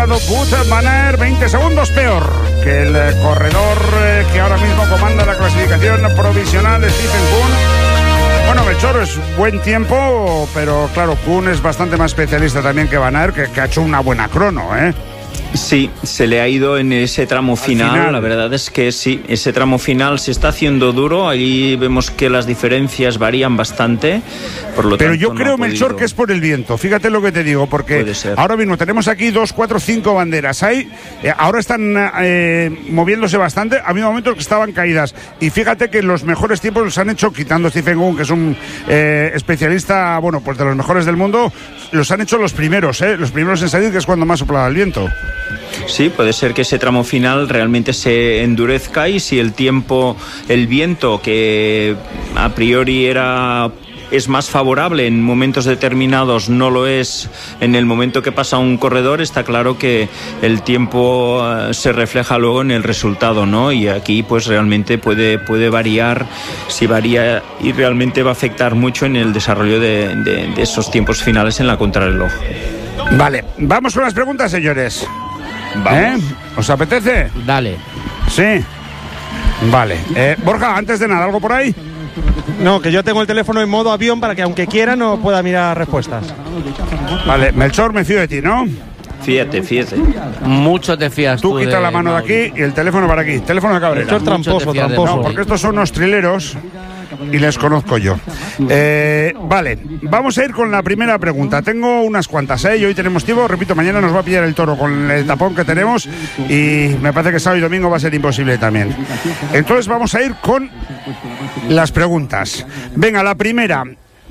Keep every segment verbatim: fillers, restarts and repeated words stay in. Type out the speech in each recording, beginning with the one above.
clasificado Wout van Aert, veinte segundos peor que el eh, corredor eh, que ahora mismo comanda la clasificación provisional, Stephen Kuhn. Bueno, Melchor, es buen tiempo, pero claro, Kuhn es bastante más especialista también que Van Aert, que, que ha hecho una buena crono, ¿eh? Sí, se le ha ido en ese tramo final. final, la verdad es que sí, ese tramo final se está haciendo duro, ahí vemos que las diferencias varían bastante, por lo Pero tanto, yo creo, no Melchor, que es por el viento, fíjate lo que te digo, porque ahora mismo tenemos aquí dos, cuatro, cinco banderas, hay, eh, ahora están eh, moviéndose bastante, ha habido momentos que estaban caídas, y fíjate que los mejores tiempos los han hecho, quitando Stephen Kuhn, que es un eh, especialista, bueno, pues de los mejores del mundo, los han hecho los primeros, eh, los primeros en salir, que es cuando más soplaba el viento. Sí, puede ser que ese tramo final realmente se endurezca, y si el tiempo, el viento, que a priori era es más favorable en momentos determinados, no lo es en el momento que pasa un corredor, está claro que el tiempo uh, se refleja luego en el resultado, ¿no? Y aquí pues realmente puede, puede variar, si varía, y realmente va a afectar mucho en el desarrollo de, de, de esos tiempos finales en la contrarreloj. Vale, vamos con las preguntas, señores. ¿Eh? ¿Os apetece? Dale. Sí. Vale. Eh, Borja, antes de nada, ¿algo por ahí? No, que yo tengo el teléfono en modo avión para que aunque quiera no pueda mirar respuestas. Vale, Melchor, me fío de ti, ¿no? Fíjate, fíjate. Mucho te fías tú. Tú quita de la mano Mauri. de aquí y el teléfono para aquí. Teléfono de Cabrera. Melchor tramposo, tramposo. No, porque estos son unos trileros y les conozco yo. Eh, vale, vamos a ir con la primera pregunta. Tengo unas cuantas, ¿eh? Y hoy tenemos tiempo. Repito, mañana nos va a pillar el toro con el tapón que tenemos y me parece que sábado y domingo va a ser imposible también. Entonces vamos a ir con las preguntas. Venga, la primera.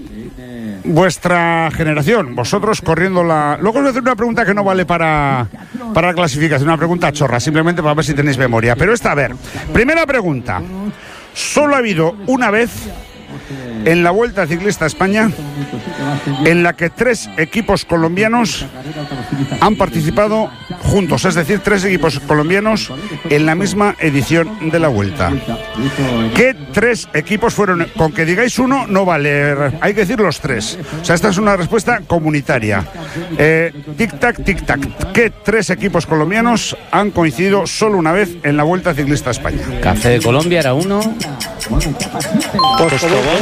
Vuestra generación, vosotros corriendo la... Luego os voy a hacer una pregunta que no vale para, para la clasificación, una pregunta chorra, simplemente para ver si tenéis memoria. Pero esta, a ver, primera pregunta. Solo ha habido una vez en la Vuelta Ciclista a España en la que tres equipos colombianos han participado juntos, es decir, tres equipos colombianos en la misma edición de la Vuelta. ¿Qué tres equipos fueron? Con que digáis uno no vale, hay que decir los tres. O sea, esta es una respuesta comunitaria. Eh, tic-tac, tic-tac. ¿Qué tres equipos colombianos han coincidido solo una vez en la Vuelta Ciclista a España? Café de Colombia era uno. Postobón.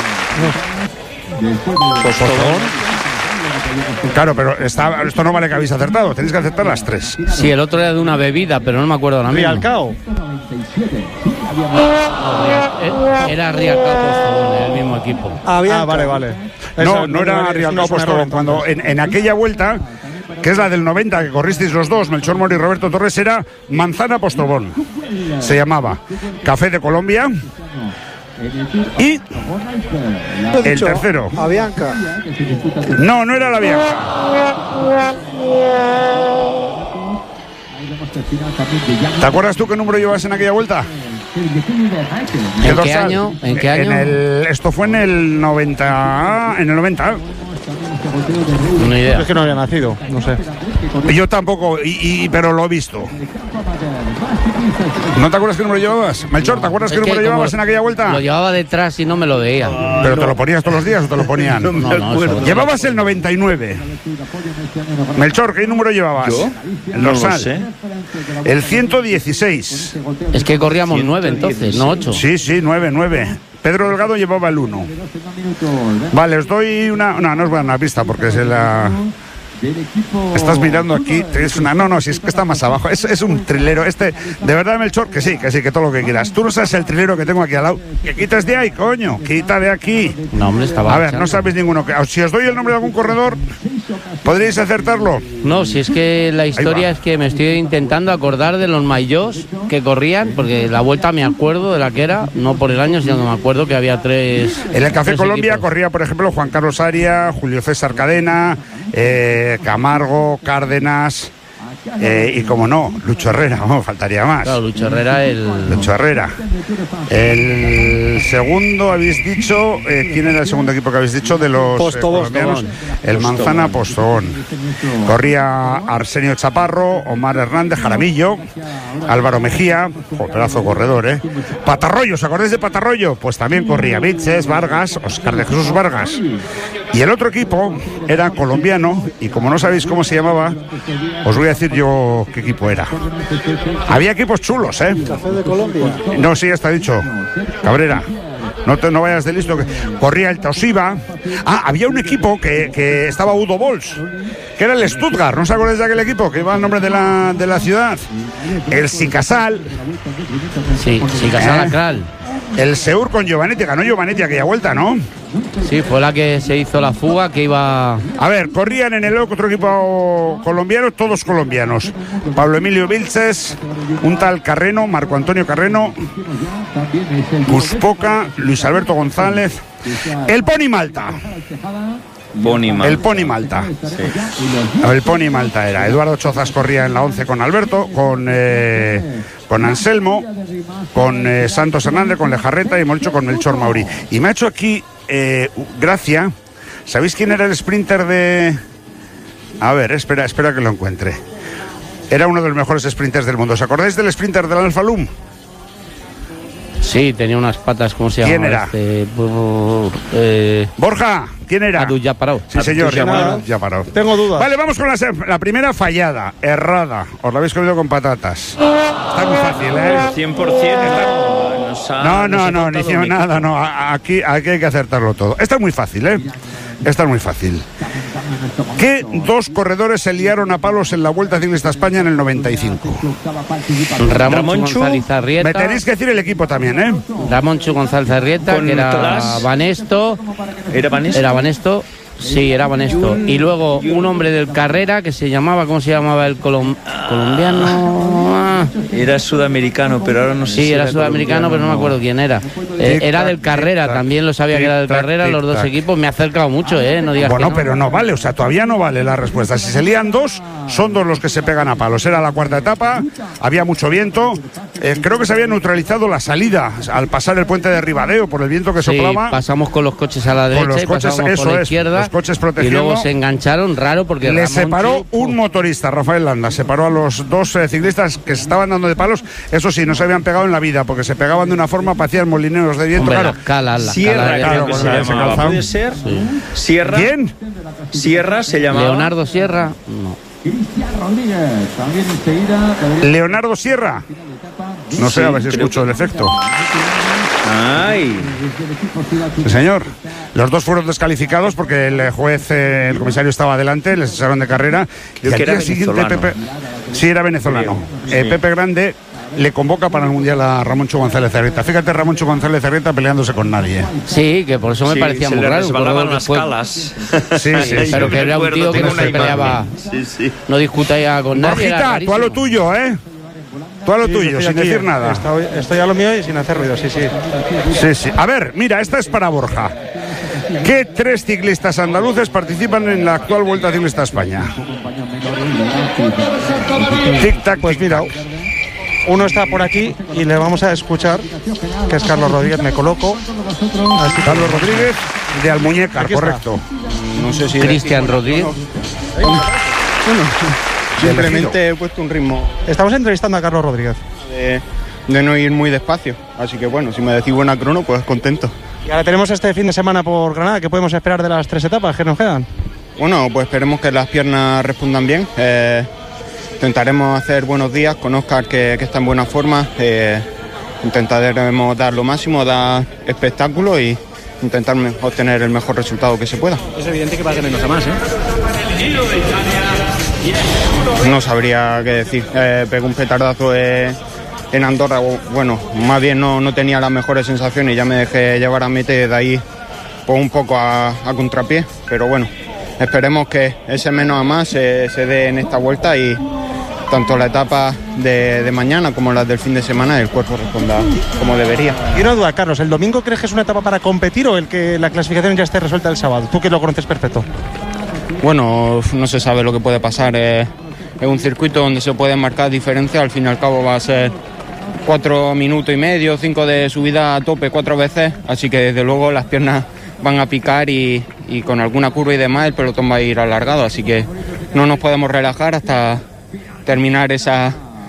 Postobón. Claro, pero está, esto no vale que habéis acertado, tenéis que acertar las tres. Sí, el otro era de una bebida, pero no me acuerdo ahora mismo. Rialcao. Era Rialcao Postobón, el mismo equipo. Ah, ah vale, vale. No, Eso, no era Rialcao Postobón. Cuando en, en aquella vuelta, que es la del noventa, que corristeis los dos, Melchor Moro y Roberto Torres, era Manzana Postobón. Se llamaba Café de Colombia. Y el tercero, Avianca. No, no era la Avianca. ¿Te acuerdas tú qué número llevas en aquella vuelta? ¿En qué año? ¿En qué año? En el, esto fue en el noventa. En el noventa. Una idea. Es que no había nacido, no sé. Yo tampoco, y, y, pero lo he visto. ¿No te acuerdas qué número llevabas? Melchor, ¿te acuerdas Es qué que número llevabas como en aquella vuelta? Lo llevaba detrás y no me lo veía. ¿Pero te lo ponías todos los días o te lo ponían? No, no, eso- Llevabas el noventa y nueve. Melchor, ¿qué número llevabas? ¿Yo? El No lo dorsal. sé. El ciento dieciséis. Es que corríamos nueve entonces, no ocho. Sí, sí, nueve, nueve. Pedro Delgado llevaba el uno. Vale, os doy una... No, no os voy a dar una pista porque es la... Estás mirando aquí, es una... No, no, si es que está más abajo. Es, es un trilero. Este, de verdad, Melchor, que sí, que sí, que todo lo que quieras. Tú no sabes el trilero que tengo aquí al lado. Que quitas de ahí, coño. Quita de aquí. No, hombre, estaba... A ver, no sabéis ninguno. Si os doy el nombre de algún corredor, ¿podríais acertarlo? No, si es que la historia es que me estoy intentando acordar de los maillós que corrían, porque la vuelta me acuerdo de la que era, no por el año, sino que me acuerdo que había tres. En el Café tres Colombia equipos. corría, por ejemplo, Juan Carlos Aria, Julio César Cadena, eh, Camargo, Cárdenas eh, y, como no, Lucho Herrera, oh, faltaría más. Claro, Lucho Herrera, el. Lucho Herrera. El segundo, habéis dicho, eh, ¿quién era el segundo equipo que habéis dicho de los eh, colombianos? El Manzana Postobón. Corría Arsenio Chaparro, Omar Hernández, Jaramillo, Álvaro Mejía, oh, pedazo corredor, ¿eh? Patarroyo, ¿os acordáis de Patarroyo? Pues también corría Vitses, Vargas, Oscar de Jesús Vargas. Y el otro equipo era colombiano, y como no sabéis cómo se llamaba, os voy a decir yo qué equipo era. Había equipos chulos, ¿eh? ¿Café de Colombia? No, sí, está dicho. Cabrera. No, te, no vayas de listo, que corría el Toshiba. Ah, había un equipo que, que estaba Udo Bols, que era el Stuttgart. ¿No os acordáis de aquel equipo que iba al nombre de la, de la ciudad? El Sikasal. Sí, Sikasal ¿Eh? Akral. El Seur con Giovanetti. Ganó Giovanetti aquella vuelta, ¿no? Sí, fue la que se hizo la fuga, que iba... A ver, corrían en el otro equipo colombiano, todos colombianos. Pablo Emilio Vilches, un tal Carreno, Marco Antonio Carreno, Buspoca, Luis Alberto González, el Pony Malta. Pony Malta. El Pony Malta. Sí. El Pony Malta era. Eduardo Chozas corría en la once con Alberto, con, eh, con Anselmo, con eh, Santos Hernández, con Lejarreta y hemos dicho con Melchor Maurí. Y me ha hecho aquí eh, gracia. ¿Sabéis quién era el sprinter de...? A ver, espera, espera que lo encuentre. Era uno de los mejores sprinters del mundo. ¿Os acordáis del sprinter del Alfa Lum? Sí, tenía unas patas, ¿cómo se llama? ¿Quién era? Este, eh, Borja, ¿quién era? Adu Yaparov. Sí, señor, ya paró. ya paró. Tengo dudas. Vale, vamos con la, la primera fallada, errada. Os la habéis comido con patatas. Está muy fácil, ¿eh? cien por ciento. Nos ha- No, nos no, ha no, ni contado hicimos un nada, no. A- Aquí, aquí hay que acertarlo todo. Esta es muy fácil, ¿eh? Esta es muy fácil. ¿Qué dos corredores se liaron a palos en la Vuelta Ciclista a España en el noventa y cinco? Ramón Ramonchu. González Arrieta. Me tenéis que decir el equipo también, ¿eh? Ramón Chu González Arrieta, Con que era Nicolás. Banesto. ¿Era Vanessa? Era Banesto. Sí, era Banesto. Y luego un hombre del Carrera que se llamaba, ¿cómo se llamaba el colom- colombiano? Ah, Era sudamericano, pero ahora no sé sí, si era sudamericano, pero no me acuerdo quién era. Eh, era del Carrera, también lo sabía que era del Tic-tac, Carrera, los dos tic-tac. equipos. Me ha acercado mucho, ¿eh? No digas Bueno, que no. pero no vale, o sea, todavía no vale la respuesta. Si se lían dos, son dos los que se pegan a palos. Era la cuarta etapa, había mucho viento. Eh, creo que se había neutralizado la salida al pasar el puente de Ribadeo por el viento que Sí, soplaba. pasamos con los coches a la derecha los y coches, pasamos eso por la es, izquierda. los coches y protegiendo. luego se engancharon, raro, porque Le Ramón separó Chu- un motorista, Rafael Landa, separó a los dos eh, ciclistas que se estaban dando de palos. Eso sí, no se habían pegado en la vida, porque se pegaban de una forma, parecían molineros de viento. Hombre, claro. las calas, las Sierra, calas. claro, creo que con se la- ese llamaba. calzado. ¿Puede ser? Sierra. ¿Quién? Sierra se llamaba. Leonardo Sierra, no. Leonardo Sierra. No sé, Sí, a ver si creo escucho el efecto. Ay. Sí, señor. Los dos fueron descalificados porque el juez, eh, el comisario estaba adelante, les cesaron de carrera. Creo y al que era día siguiente, venezolano. Pepe. Sí, era venezolano. Creo, Eh, sí. Pepe Grande le convoca para el Mundial a Ramón Chu González Arrieta. Fíjate, Ramón Chu González Arrieta peleándose con nadie. Sí, que por eso me Sí, parecía se muy le raro. un resbalaban corredor que las fue- calas. Sí, sí, sí. Pero que era un Recuerdo, tío que tengo no una se imagen. peleaba, Sí, sí. no discutía con nadie. era Borjita, tú a lo rarísimo. tuyo, ¿eh? Tú a lo Sí, tuyo, estoy sin aquí, decir nada. Estoy, estoy a lo mío y sin hacer ruido, sí, sí. Sí, sí. A ver, mira, esta es para Borja. ¿Qué tres ciclistas andaluces participan en la actual Vuelta Ciclista a España? Tic-tac, Pues mira, uno está por aquí y le vamos a escuchar, que es Carlos Rodríguez, me coloco. Así que- Carlos Rodríguez de Almuñécar, Aquí está. correcto. No sé si Cristian Rodríguez. simplemente he puesto un ritmo Estamos entrevistando a Carlos Rodríguez. de, de no ir muy despacio. Así que bueno, si me decís buena crono, pues contento. Y ahora tenemos este fin de semana por Granada. ¿Qué podemos esperar de las tres etapas que nos quedan? Bueno, pues esperemos que las piernas respondan bien. Eh, intentaremos hacer buenos días con Óscar, que, que está en buena forma. Eh, intentaremos dar lo máximo, dar espectáculo y intentar obtener el mejor resultado que se pueda. Es evidente que va a tenernos a más, ¿eh? No sabría qué decir. Eh, pegó un petardazo eh, en Andorra. Bueno, más bien no, no tenía las mejores sensaciones y ya me dejé llevar a meta y de ahí pues, un poco a, a contrapié. Pero bueno, esperemos que ese menos a más se, se dé en esta vuelta y tanto la etapa de, de mañana como las del fin de semana el cuerpo responda como debería. Y una duda, Carlos, ¿el domingo crees que es una etapa para competir o el que la clasificación ya esté resuelta el sábado? Tú que lo conoces perfecto. Bueno, no se sabe lo que puede pasar. Eh, es un circuito donde se pueden marcar diferencias. Al fin y al cabo va a ser cuatro minutos y medio, cinco de subida a tope cuatro veces. Así que desde luego las piernas van a picar y, y con alguna curva y demás el pelotón va a ir alargado. Así que no nos podemos relajar hasta terminar esa,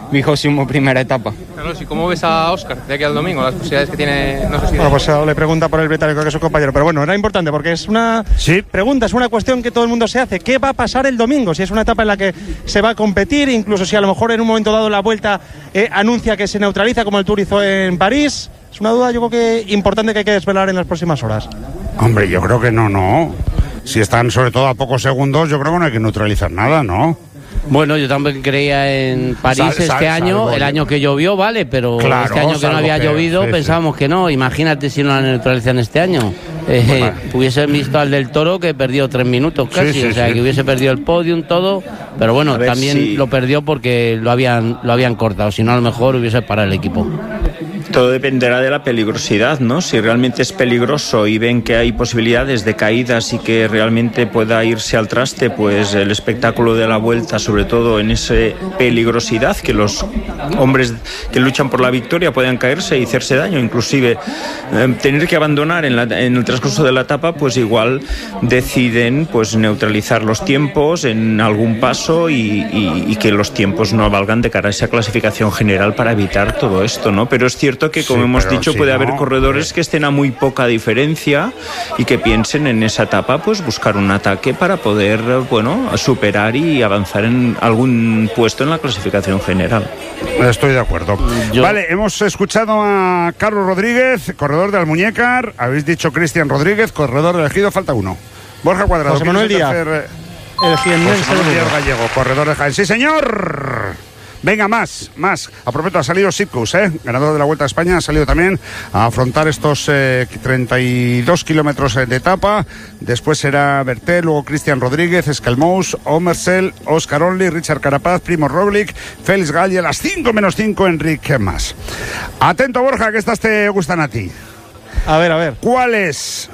vigésimo primera etapa. Carlos, ¿y cómo ves a Óscar de aquí al domingo? Las posibilidades que tiene, no sé si... Bueno, pues eh, le pregunta por el británico, que es su compañero, pero bueno, era importante porque es una sí. pregunta, es una cuestión que todo el mundo se hace. ¿Qué va a pasar el domingo? Si es una etapa en la que se va a competir, incluso si a lo mejor en un momento dado la Vuelta eh, anuncia que se neutraliza como el Tour hizo en París. Es una duda, yo creo que importante, que hay que desvelar en las próximas horas. Hombre, yo creo que no, no. Si están sobre todo a pocos segundos, yo creo que no hay que neutralizar nada, ¿no? Bueno, yo también creía en París sal, este sal, año, salvo, el año que llovió, vale, pero claro, este año que no había que, llovido sí, pensábamos sí. que no. Imagínate si no la neutralizan este año. Eh, bueno. Hubiesen visto al del Toro, que perdió tres minutos casi, sí, sí, o sea, sí. que hubiese perdido el podium, todo, pero bueno, también si... lo perdió porque lo habían, lo habían cortado, si no a lo mejor hubiese parado el equipo. Todo dependerá de la peligrosidad, ¿no? Si realmente es peligroso y ven que hay posibilidades de caídas y que realmente pueda irse al traste, pues el espectáculo de la Vuelta, sobre todo en esa peligrosidad, que los hombres que luchan por la victoria puedan caerse y hacerse daño, inclusive eh, tener que abandonar en, la, en el transcurso de la etapa, pues igual deciden pues neutralizar los tiempos en algún paso y, y, y que los tiempos no valgan de cara a esa clasificación general para evitar todo esto, ¿no? Pero es cierto que, como sí, hemos dicho, si puede no, haber corredores que estén a muy poca diferencia y que piensen en esa etapa pues buscar un ataque para poder, bueno, superar y avanzar en algún puesto en la clasificación general. Estoy de acuerdo. Yo... Vale, hemos escuchado a Carlos Rodríguez, corredor de Almuñécar. Habéis dicho Cristian Rodríguez, corredor elegido, falta uno. Borja Cuadrado. José Manuel Díaz. Tercer... José Manuel Díaz Gallego, corredor de Jaén. ¡Sí, señor! Venga, más, más. A propósito, ha salido Sitkus, ¿eh? Ganador de la Vuelta a España, ha salido también a afrontar estos eh, treinta y dos kilómetros de etapa. Después será Berté, luego Cristian Rodríguez, Escalmous, Omersel, Óscar Only, Richard Carapaz, Primo Roglic, Félix Galle, a las cinco menos cinco, Enrique Mas. Atento, Borja, que estas te gustan a ti. A ver, a ver. ¿Cuál es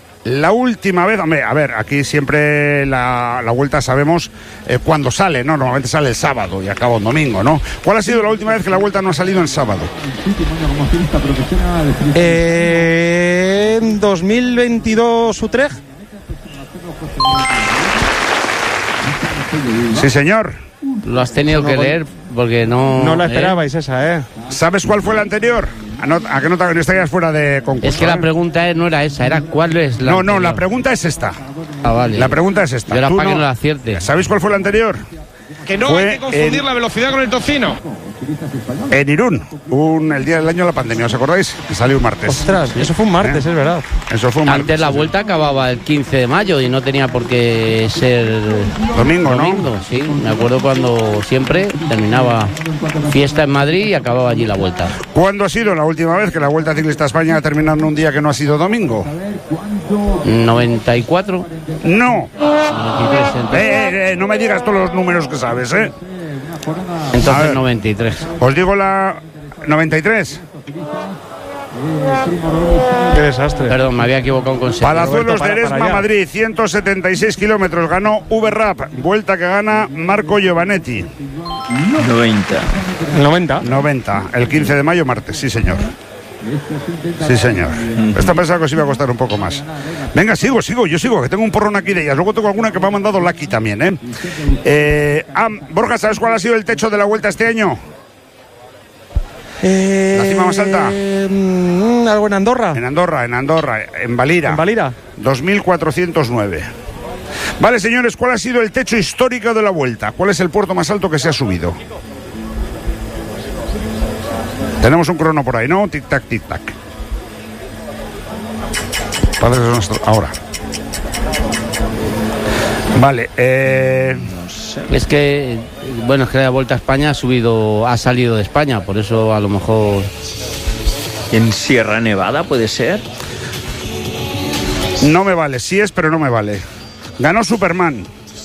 la última vez? Hombre, a ver, aquí siempre la, la Vuelta sabemos eh, cuándo sale, ¿no? Normalmente sale el sábado y acaba un domingo, ¿no? ¿Cuál ha sido la última vez que la Vuelta no ha salido en sábado? Eh, en dos mil veintidós Utrecht. Sí, señor. Lo has tenido que leer porque no... No la esperabais, ¿eh? esa, ¿eh? ¿Sabes cuál fue la anterior? ¿A, no, a que no, no estarías fuera de concurso? Es que la pregunta no era esa, era cuál es la No, anterior. no, la pregunta es esta. Ah, vale. La pregunta es esta. Yo era Tú para no, que no la acierte. ¿Sabéis cuál fue la anterior? Que no fue hay que confundir en, la velocidad con el tocino. En Irún, un, el día del año de la pandemia, ¿os acordáis? Que salió un martes. Ostras, eso fue un martes, ¿Eh? es verdad. Eso fue un martes. Antes la Vuelta acababa el quince de mayo y no tenía por qué ser domingo, domingo, ¿no? Sí, me acuerdo cuando siempre terminaba fiesta en Madrid y acababa allí la Vuelta. ¿Cuándo ha sido la última vez que la Vuelta Ciclista a España ha terminado en un día que no ha sido domingo? ¿noventa y cuatro? No. noventa y tres, eh, eh, eh, no me digas todos los números que sabes, ¿eh? Entonces noventa y tres. Os digo la noventa y tres. Qué desastre. Perdón, me había equivocado con Palazuelos de Eresma, Madrid, ciento setenta y seis kilómetros. Ganó V-Rap. Vuelta que gana Marco Giovanetti. noventa. noventa. noventa. El quince de mayo, martes. Sí, señor. Sí, señor. Esta pensaba que os iba a costar un poco más. Venga, sigo, sigo, yo sigo, que tengo un porrón aquí de ellas. Luego tengo alguna que me ha mandado Lucky también, ¿eh? eh ah, Borja, ¿sabes cuál ha sido el techo de la Vuelta este año? Eh, ¿La cima más alta? Eh, ¿Algo en Andorra? En Andorra, en Andorra, en Valira. ¿En Valira? dos mil cuatrocientos nueve. Vale, señores, ¿cuál ha sido el techo histórico de la Vuelta? ¿Cuál es el puerto más alto que se ha subido? Tenemos un crono por ahí, ¿no? Tic-tac, tic-tac. Ahora. Vale, eh... Es que, bueno, es que la Vuelta a España ha subido, ha salido de España, por eso a lo mejor... ¿En Sierra Nevada puede ser? No me vale, sí es, pero no me vale. Ganó Superman.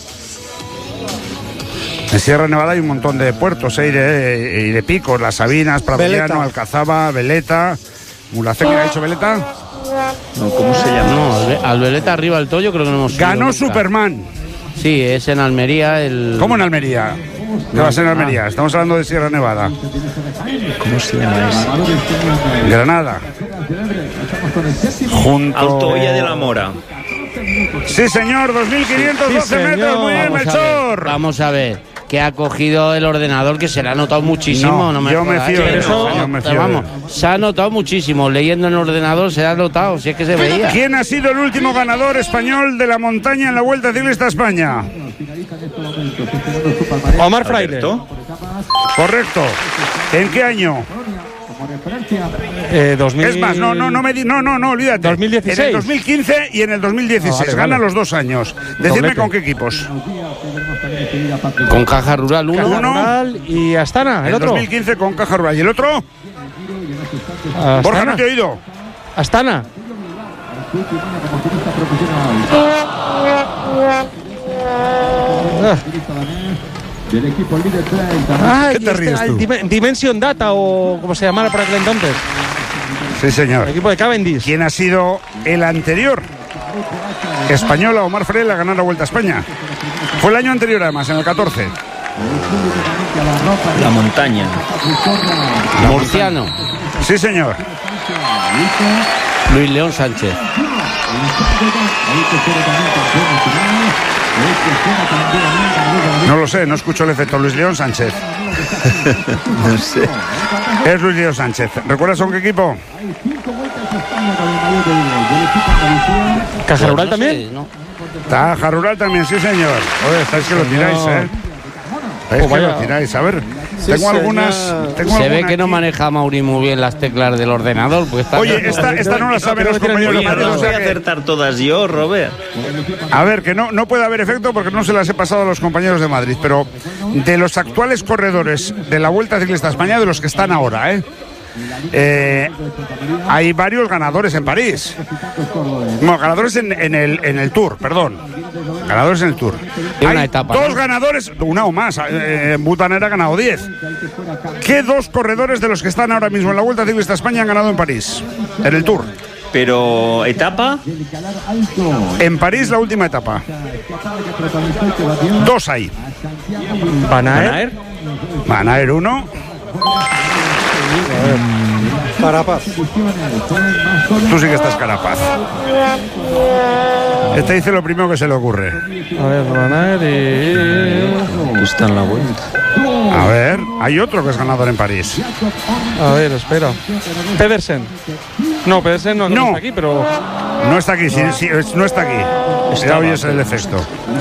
En Sierra Nevada hay un montón de puertos, ¿eh? y, de, y de picos, Las Sabinas, Pradellano, Alcazaba, Veleta. ¿Mulacé que ha hecho Veleta? No, ¿cómo se llama? No, al Veleta arriba del Toyo creo que no hemos Ganó Superman. Sí, es en Almería el... ¿Cómo en Almería? ¿Qué va a ser en Almería? Estamos hablando de Sierra Nevada. ¿Cómo se llama ese? Granada. Junto... Altoya de la Mora. Sí, señor, dos mil quinientos doce sí, metros. Muy bien, vamos Melchor. A vamos a ver. que ha cogido el ordenador, que se le ha notado muchísimo. No, no me yo me jodas, fío ¿eh? de eso, yo me fío de Vamos, se ha notado muchísimo. Leyendo en el ordenador se ha notado, si es que se veía. ¿Quién ha sido el último ganador español de la montaña en la Vuelta Ciclista a España? Omar Fraile. Correcto. ¿En qué año? Eh, dos mil... Es más, no, no, no me di, no, no, no, olvídate. dos mil dieciséis. En el dos mil quince y en el dos mil dieciséis. Ah, vale, Gana vale. los dos años. Decidme Doblete. con qué equipos. Con Caja Rural uno. Caja Uno. Rural y Astana, el En otro. dos mil quince con Caja Rural. ¿Y el otro? Astana. Borja, no te he oído. Astana. Ah. Ah, ¿Qué te y este, ríes el tú? Dim- Dimension Data o como se llamara por aquel entonces. Sí, señor. El equipo de Cavendish. ¿Quién ha sido el anterior español a Omar Fraile a ganar la Vuelta a España? Fue el año anterior, además, en el catorce. La montaña. Murciano. Sí, señor. Luis León Sánchez. No lo sé, no escucho el efecto. Luis León Sánchez. No sé. Es Luis León Sánchez. ¿Recuerdas con qué equipo? Caja Pues Rural no también. sé, ¿no? Caja Rural también, sí, señor. Oye, estáis que lo tiráis, ¿eh? Estáis Oh, que lo vaya. tiráis. A ver, tengo algunas... Tengo Se ve alguna que no aquí. maneja Mauri muy bien las teclas del ordenador. Pues está Oye, esta, esta no la saben los compañeros de Oye, Madrid, no o las voy sea a que- acertar todas yo, Robert. A ver, que no, no puede haber efecto porque no se las he pasado a los compañeros de Madrid, pero de los actuales corredores de la Vuelta Ciclista a España, de los que están ahora, ¿eh? Eh, hay varios ganadores en París. No, ganadores en, en el, en el Tour, perdón. Ganadores en el Tour. Y una Hay etapa, dos ¿no? ganadores, una o más. Eh, Butanera ha ganado diez. ¿Qué dos corredores de los que están ahora mismo en la Vuelta Ciclista a España han ganado en París? En el Tour. Pero, ¿etapa? En París la última etapa. Dos hay. Van Aert. ¿Van Aert? Van Aert uno. Carapaz. Tú sí que estás Carapaz. Este dice lo primero que se le ocurre. A ver, Van Aert y... Está en la vuelta. A ver, hay otro que es ganador en París. A ver, espera. Pedersen. No, Pedersen no, no No. está aquí, pero... No está aquí, sí, sí, es- no está aquí. Ya oyes el efecto.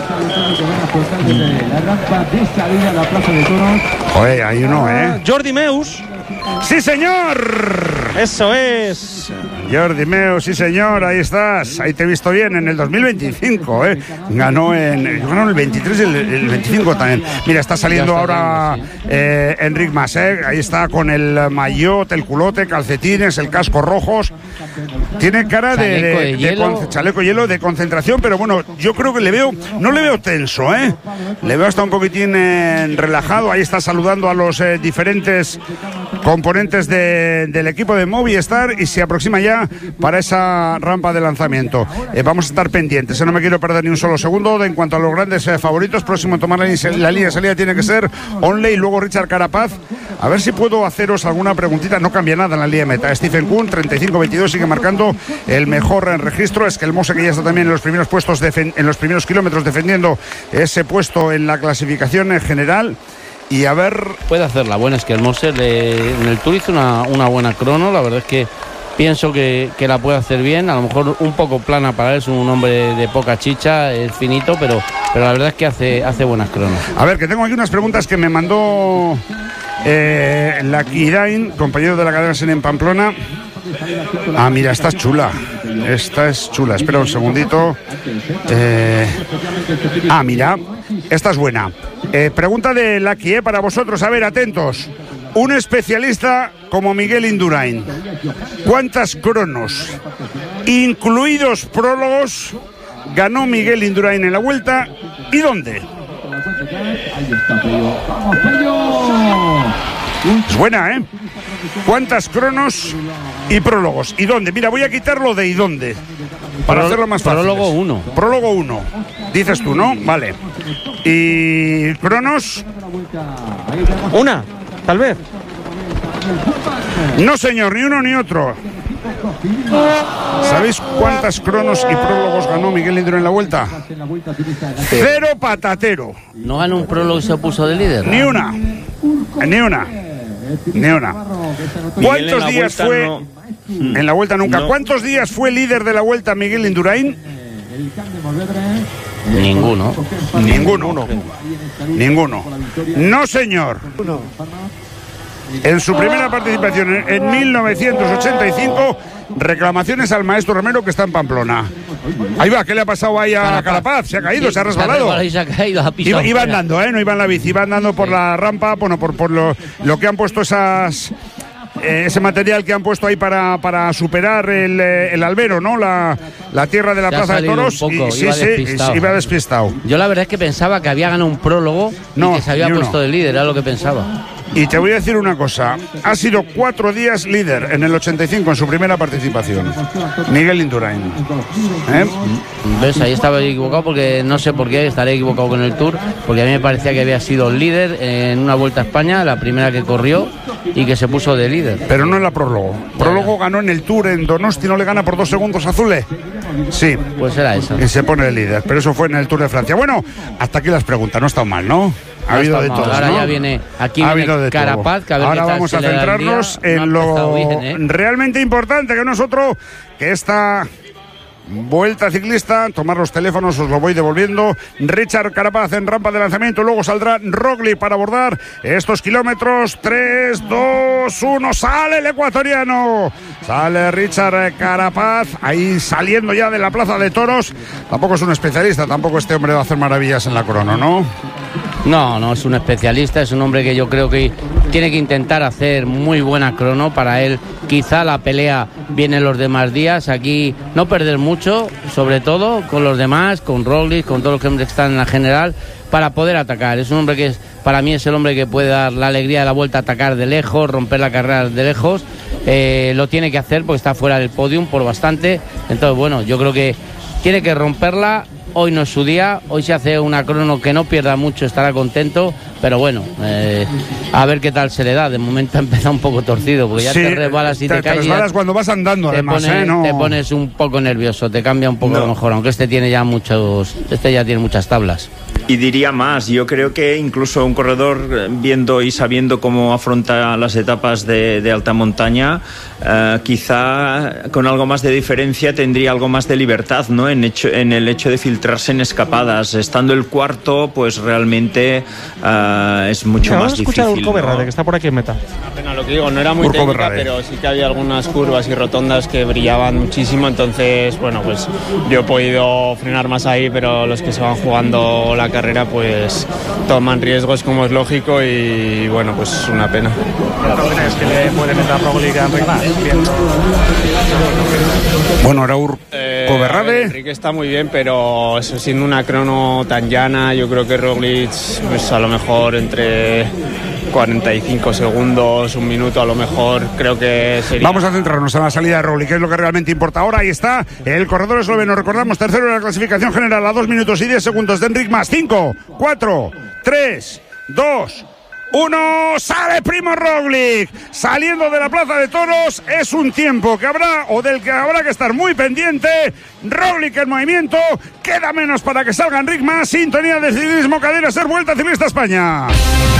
Joder, hay uno, ¿eh? Jordi Meus. ¡Sí, señor! Eso es. Jordi Meu, sí señor, ahí estás. Ahí te he visto bien en el dos mil veinticinco, ¿eh? Ganó en, ganó en el veintitrés y el, el veinticinco también. Mira, está saliendo Ya está ahora saliendo, eh, Enric Masek. Ahí está con el maillot, el culote, calcetines, el casco rojos. Tiene cara de, Chaleco de de- de hielo. con- chaleco de hielo, de concentración, pero bueno, yo creo que le veo, no le veo tenso, ¿eh? Le veo hasta un poquitín eh, relajado. Ahí está saludando a los eh, diferentes componentes de- del equipo de Movistar y se aproxima ya para esa rampa de lanzamiento. Eh, vamos a estar pendientes, eh, no me quiero perder ni un solo segundo de, en cuanto a los grandes eh, favoritos. Próximo en tomar la, línea- la línea de salida tiene que ser Onley y luego Richard Carapaz. A ver si puedo haceros alguna preguntita. No cambia nada en la línea de meta. Stephen Kuhn, treinta y cinco veintidós, sigue marcando el mejor en registro. Es que el Mose, que ya está también en los primeros puestos, defen- en los primeros kilómetros defendiendo ese puesto en la clasificación en general. Y a ver, Puede hacer la buena, es que el Moser le- en el Tour hizo una, una buena crono. La verdad es que pienso que, que la puede hacer bien. A lo mejor un poco plana para él, es un hombre de poca chicha, es finito, pero, pero la verdad es que hace, hace buenas cronos. a ver, que tengo aquí unas preguntas que me mandó eh, la Kirain, compañero de la cadena SEN en Pamplona. Ah, mira, esta es chula. Esta es chula. Espera un segundito. Eh, Ah, mira, esta es buena. Eh, pregunta de Lucky, eh, para vosotros. A ver, atentos. Un especialista como Miguel Indurain, ¿cuántas cronos, incluidos prólogos, ganó Miguel Indurain en la Vuelta y dónde? Es buena, ¿eh? ¿Cuántas cronos y prólogos? ¿Y dónde? Mira, voy a quitarlo de ¿y dónde? Para Pró- hacerlo más fácil. prólogo uno. Prólogo uno. Dices tú, ¿no? Vale. ¿Y cronos? Una, tal vez. No, señor, ni uno ni otro. ¿Sabéis cuántas cronos y prólogos ganó Miguel Indurain en la Vuelta? Cero patatero. ¿No ganó un prólogo y se puso de líder? Ni una. Ni una. Ni una. ¿Cuántos días fue no... en la Vuelta nunca? No. ¿Cuántos días fue líder de la Vuelta Miguel Indurain? Ninguno. Ninguno. Ninguno. No, señor. En su primera participación en mil novecientos ochenta y cinco, reclamaciones al maestro Romero que está en Pamplona. Ahí va, ¿qué le ha pasado ahí a Carapaz? Carapaz? Se ha caído, sí, se ha resbalado. Se ha caído, ha iba, iba andando, ¿eh? No iba en la bici, iba andando por la rampa, bueno, por, por lo, lo que han puesto esas... Eh, ese material que han puesto ahí para, para superar el, el albero, ¿no? La, la tierra de la Plaza de Toros. Un poco, y, iba sí, despistado. sí, iba despistado. Yo la verdad es que pensaba que había ganado un prólogo no, y que se había puesto de líder, era lo que pensaba. Y te voy a decir una cosa, ha sido cuatro días líder en el ochenta y cinco en su primera participación. Miguel Indurain. ¿Eh? ¿Ves? Ahí estaba equivocado porque no sé por qué estaré equivocado con el Tour, porque a mí me parecía que había sido líder en una Vuelta a España, la primera que corrió, y que se puso de líder. Pero no en la prólogo. Prólogo ganó en el Tour en Donosti, ¿no le gana por dos segundos a Zule? Sí. Pues era eso. Y se pone de líder, pero eso fue en el Tour de Francia. Bueno, hasta aquí las preguntas, no está mal, ¿no? Ha habido de todo. Ahora ¿no? ya viene aquí ha viene Carapaz. Que a ver Ahora vamos a centrarnos en lo bien, ¿eh? realmente importante, que no es otro que esta Vuelta ciclista. Tomar los teléfonos, os lo voy devolviendo. Richard Carapaz en rampa de lanzamiento, luego saldrá Roglic para abordar estos kilómetros. Tres, dos, uno, sale el ecuatoriano. Sale Richard Carapaz, ahí saliendo ya de la Plaza de Toros. Tampoco es un especialista, tampoco este hombre va a hacer maravillas en la crono, ¿no? No, no es un especialista, es un hombre que yo creo que tiene que intentar hacer muy buena crono. Para él quizá la pelea viene los demás días, aquí no perder mucho, sobre todo con los demás, con Roglic, con todos los que están en la general, para poder atacar. Es un hombre que es, para mí es el hombre que puede dar la alegría de la Vuelta, atacar de lejos, romper la carrera de lejos. Eh, lo tiene que hacer porque está fuera del podium por bastante. Entonces, bueno, yo creo que tiene que romperla. Hoy no es su día, hoy se hace una crono que no pierda mucho, estará contento, pero bueno, eh, a ver qué tal se le da. De momento ha empezado un poco torcido, porque ya sí, te resbalas y te, te caes. Te resbalas cuando vas andando, te además, pones, ¿eh? No. Te pones un poco nervioso, te cambia un poco no. a lo mejor, aunque este tiene ya muchos, este ya tiene muchas tablas. Y diría más, yo creo que incluso un corredor viendo y sabiendo cómo afronta las etapas de, de alta montaña, eh, quizá con algo más de diferencia tendría algo más de libertad, ¿no? En, hecho, en el hecho de filtrarse en escapadas. Estando el cuarto, pues realmente uh, es mucho Mira, más vamos difícil. Vamos a escuchar a Urco ¿no? Berrade, que está por aquí en meta. Una pena lo que digo, no era muy Urco técnica, Berrade. pero sí que había algunas curvas y rotondas que brillaban muchísimo, entonces, bueno, pues yo he podido frenar más ahí, pero los que se van jugando la carrera, pues toman riesgos como es lógico y, bueno, pues una pena. ¿Tú crees que le puede meter a Roglic a Enrique? Bueno, ahora Urco eh, Berrade. Enrique está muy bien, pero eso siendo una crono tan llana, yo creo que Roglic, pues a lo mejor entre cuarenta y cinco segundos, un minuto a lo mejor, creo que sería. Vamos a centrarnos en la salida de Roglic, que es lo que realmente importa ahora. Ahí está el corredor esloveno, recordamos, tercero en la clasificación general a dos minutos y diez segundos de Enric Mas. cinco, cuatro, tres, dos, uno, sale Primo Roglic, saliendo de la Plaza de Toros. Es un tiempo que habrá, o del que habrá que estar muy pendiente. Roglic en movimiento, queda menos para que salga Enric Mas. Sintonía de ciclismo, cadena Ser, Vuelta Ciclista España.